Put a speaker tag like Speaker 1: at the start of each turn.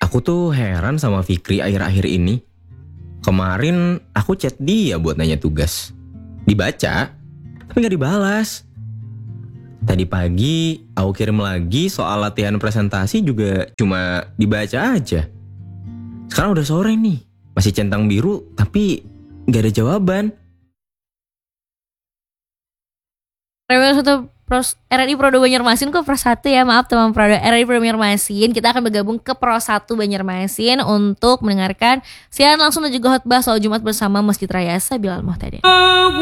Speaker 1: Aku tuh heran sama Fikri akhir-akhir ini. Kemarin aku chat dia buat nanya tugas. Dibaca, tapi gak dibalas. Tadi pagi aku kirim lagi soal latihan presentasi juga cuma dibaca aja. Sekarang udah sore nih, masih centang biru tapi gak ada jawaban.
Speaker 2: RRI Pro 2 Banjarmasin kok Pro 1 ya, maaf teman Pro 2 RRI Pro Banjarmasin. Kita akan bergabung ke Pro 1 Banjarmasin untuk mendengarkan siaran langsung dan juga khotbah soal Jumat bersama Masjid Raya Sabilal Muhtadin.